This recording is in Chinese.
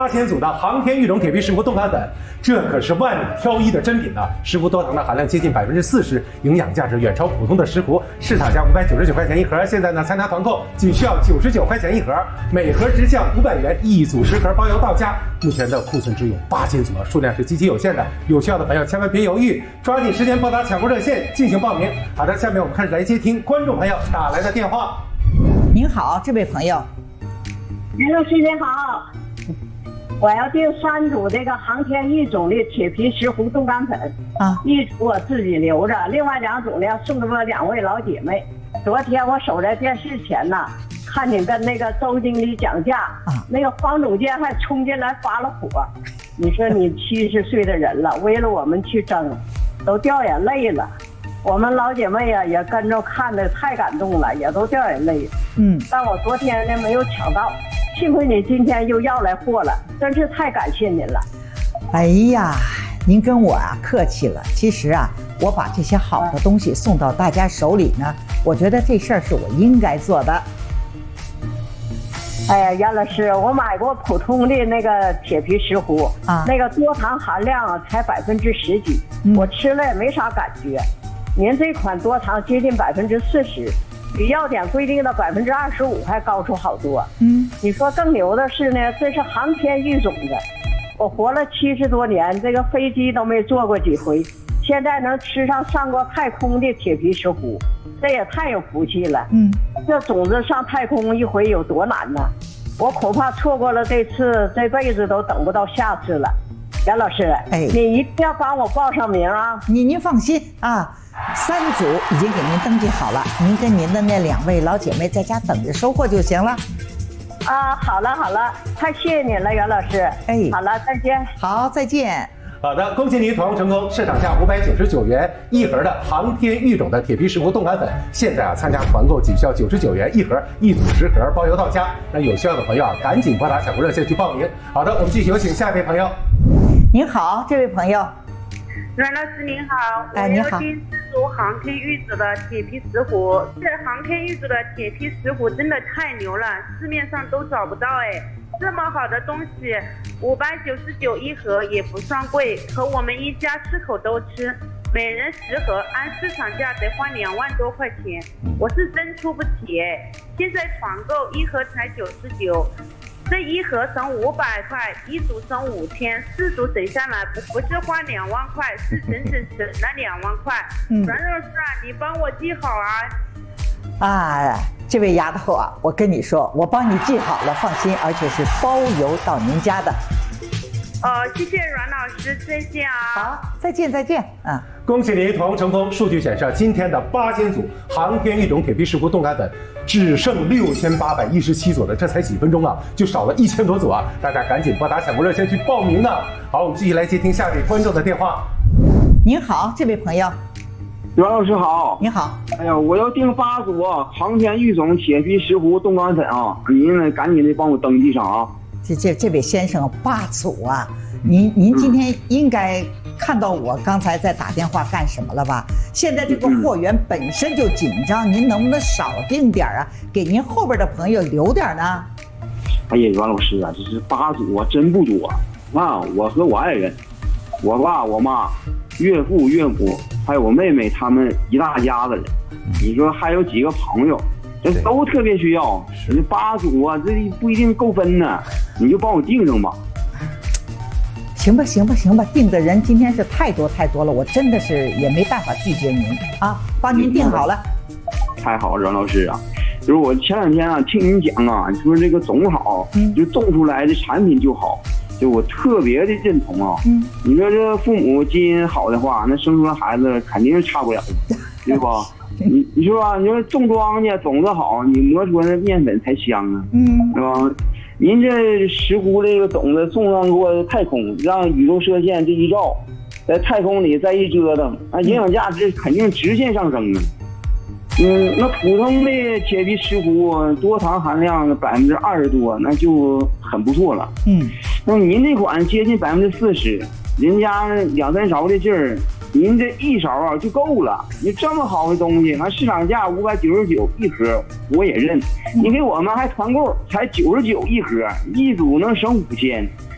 8000组的航天育种铁皮石斛冻干粉，这可是万里挑一的真品呢！石斛多糖的含量接近40%，营养价值远超普通的石斛，市场价599块钱一盒，现在呢参加团购仅需要99块钱一盒，每盒直降500元，1组10盒包邮到家。目前的库存只有8000组，数量是极其有限的，有需要的朋友千万别犹豫，抓紧时间拨打抢购热线进行报名。好的，下面我们开始来接听观众朋友打来的电话。 您好，这位朋友。 袁老师您好。我要订3组这个航天育种的铁皮石斛冻干粉啊，1组我自己留着，另外2组呢送给我2位老姐妹。昨天我守在电视前呢，看你跟那个周经理讲价啊，那个黄总监还冲进来发了火。你说你70岁的人了，为了我们去争，都掉眼泪了。我们老姐妹呀也跟着看的太感动了，也都掉眼泪。但我昨天呢没有抢到。幸亏你今天又要来货了，真是太感谢您了。 哎呀，您跟我客气了。其实我把这些好的东西送到大家手里呢，我觉得这事儿是我应该做的。 哎呀，袁老师，我买过普通的那个铁皮石斛啊，那个多糖含量才10%几，我吃了也没啥感觉。您这款多糖接近40%。比药典规定的25%还高出好多。你说更牛的是呢，这是航天育种的。我活了70多年，这个飞机都没坐过几回，现在能吃上上过太空的铁皮石斛，这也太有福气了。这种子上太空一回有多难呢？我恐怕错过了这次，这辈子都等不到下次了。袁老师，你一定要帮我报上名啊！ 您放心啊。3组已经给您登记好了，您跟您的那2位老姐妹在家等着收货就行了。 好了，太谢谢您了，袁老师。好了，再见。 好，再见。 好的，恭喜您团购成功，市场价599元一盒的航天育种的铁皮石斛冻干粉，现在参加团购仅需要99元一盒，1组10盒包邮到家。那有需要的朋友赶紧拨打抢购热线去报名。好的，我们继续有请下一位朋友。 您好，这位朋友。 阮老师您好，我你好。 要订4组航天育种的铁皮石斛。这航天育种的铁皮石斛真的太牛了，市面上都找不到这么好的东西，599一盒也不算贵，和我们一家4口都吃，每人10盒，按市场价得花2万多块钱，我是真出不起现在团购1盒才99。这1盒省500块，1组省5000，4组省下来不是花2万块，是省了2万块。阮老师你帮我记好这位丫头我跟你说，我帮你记好了，放心，而且是包邮到您家的。 谢谢阮老师，再见好，再见。 恭喜您团购成功！数据显示，今天的8000组航天育种铁皮石斛冻干粉只剩6817组了，这才几分钟就少了1000多组大家赶紧拨打抢购热线去报名呢。好，我们继续来接听下位观众的电话。 您好，这位朋友。 袁老师好。 你好。 哎呀，我要订8组航天育种铁皮石斛冻干粉您呢赶紧的帮我登记上这位先生8组您今天应该看到我刚才在打电话干什么了吧？现在这个货源本身就紧张，您能不能少订点给您后边的朋友留点呢？ 哎呀，袁老师这是8组真不多我和我爱人、我爸、我妈、岳父、岳母，还有我妹妹，他们一大家子人。你说还有几个朋友，这都特别需要。这8组这不一定够分呢，你就帮我订上吧。 行吧，订的人今天是太多了，我真的是也没办法拒绝您帮您订好了。 太好了，阮老师就是我前2天听您讲你说这个种好，就种出来的产品就好，就我特别的认同你说这父母基因好的话，那生出来孩子肯定是差不了的，对吧？你说你说种庄稼种子好，你磨出来的面粉才香对吧？您这石斛这个种子送上过太空，让宇宙射线这一照，在太空里再一折腾营养价值肯定直线上升那普通的铁皮石斛多糖含量20%多，那就很不错了那您这款接近40%，人家2、3勺的劲儿，您这1勺就够了。你这么好的东西，市场价599一盒，我也认。你给我们还团购才99一盒，1组能省5000，